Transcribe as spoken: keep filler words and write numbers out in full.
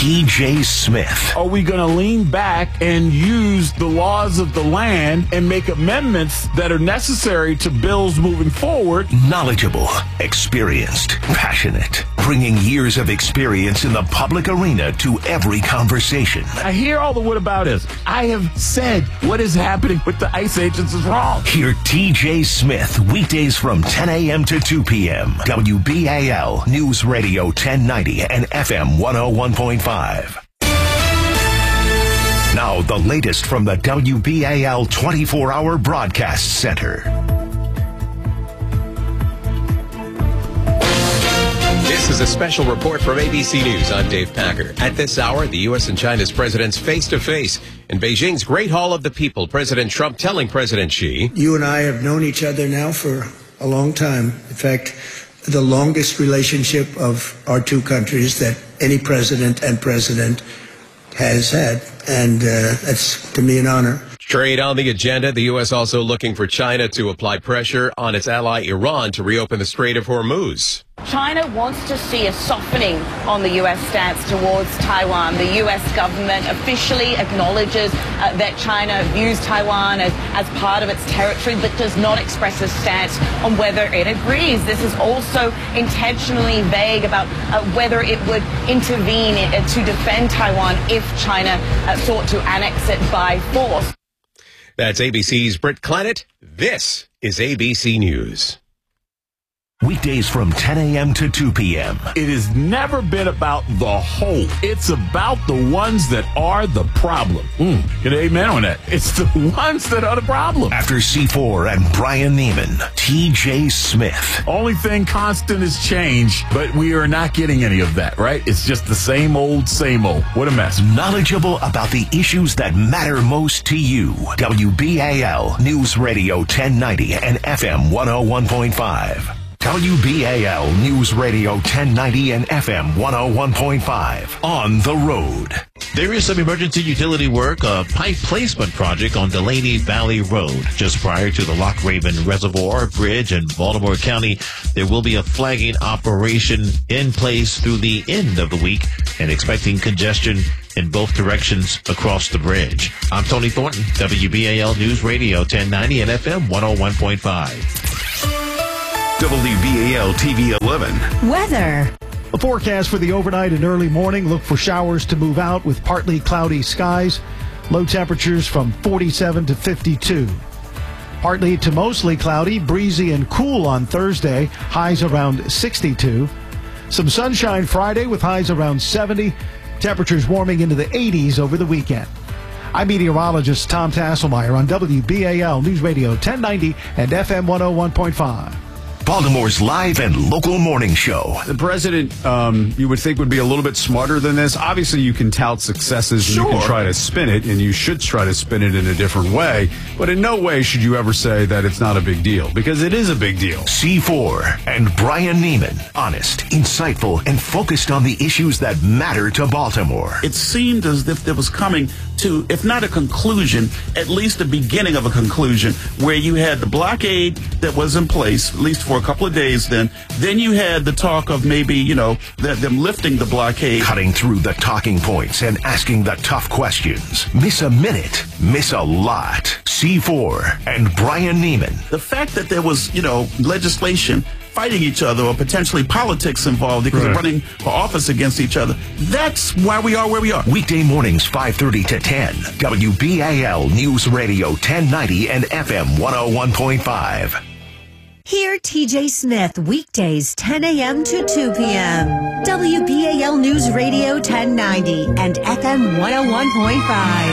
T J Smith. Are we going to lean back and use the laws of the land and make amendments that are necessary to bills moving forward? Knowledgeable, experienced, passionate, bringing years of experience in the public arena to every conversation. I hear all the whataboutism. I have said what is happening with the ICE agents is wrong. Hear T J Smith weekdays from ten a.m. to two p.m. W B A L News Radio ten ninety and F M one oh one point five. Now the latest from the W B A L twenty-four hour Broadcast Center. This is a special report from A B C News. I'm Dave Packer. At this hour, the U S and China's presidents face-to-face in Beijing's Great Hall of the People. President Trump telling President Xi, "You and I have known each other now for a long time. In fact, the longest relationship of our two countries that any president and president has had. And uh, that's, to me, an honor." Trade on the agenda. The U S also looking for China to apply pressure on its ally Iran to reopen the Strait of Hormuz. China wants to see a softening on the U S stance towards Taiwan. The U S government officially acknowledges uh, that China views Taiwan as, as part of its territory, but does not express a stance on whether it agrees. This is also intentionally vague about uh, whether it would intervene in, uh, to defend Taiwan if China uh, sought to annex it by force. That's A B C's Britt Clannett. This is A B C News. Weekdays from ten a.m. to two p.m. It has never been about the whole. It's about the ones that are the problem. Mm, get an amen on that. It's the ones that are the problem. After C four and Brian Neiman, T J Smith. Only thing constant is change, but we are not getting any of that, right? It's just the same old, same old. What a mess. Knowledgeable about the issues that matter most to you. W B A L News Radio ten ninety and F M one oh one point five. W B A L News Radio ten ninety and F M one oh one point five. On the road. There is some emergency utility work, a pipe placement project on Delaney Valley Road. Just prior to the Lock Raven Reservoir Bridge in Baltimore County, there will be a flagging operation in place through the end of the week and expecting congestion in both directions across the bridge. I'm Tony Thornton, W B A L News Radio ten ninety and F M one oh one point five. W B A L T V eleven. Weather. A forecast for the overnight and early morning. Look for showers to move out with partly cloudy skies. Low temperatures from forty-seven to fifty-two. Partly to mostly cloudy, breezy and cool on Thursday. Highs around sixty-two. Some sunshine Friday with highs around seventy. Temperatures warming into the eighties over the weekend. I'm meteorologist Tom Tasselmeyer on W B A L News Radio ten ninety and F M one oh one point five. Baltimore's live and local morning show. The president, um, you would think, would be a little bit smarter than this. Obviously, you can tout successes and Sure. you can try to spin it, and you should try to spin it in a different way. But in no way should you ever say that it's not a big deal, because it is a big deal. C four and Brian Neiman. Honest, insightful, and focused on the issues that matter to Baltimore. It seemed as if there was coming to, if not a conclusion, at least the beginning of a conclusion, where you had the blockade that was in place, at least for a couple of days then. Then you had the talk of maybe, you know, the, them lifting the blockade. Cutting through the talking points and asking the tough questions. Miss a minute, miss a lot. C four and Brian Neiman. The fact that there was, you know, legislation fighting each other or potentially politics involved because Right. of running for office against each other, that's why we are where we are. Weekday mornings five thirty to ten. W B A L News Radio ten ninety and F M one oh one point five. Hear T J Smith weekdays ten a.m. to two p.m. W B A L News Radio ten ninety and F M one oh one point five.